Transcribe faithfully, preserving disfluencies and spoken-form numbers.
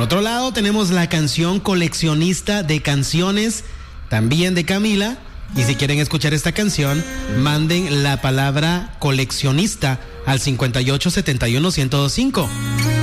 otro lado tenemos la canción Coleccionista de Canciones, también de Camila. Y si quieren escuchar esta canción, manden la palabra coleccionista al cincuenta y ocho setenta y uno ciento cinco.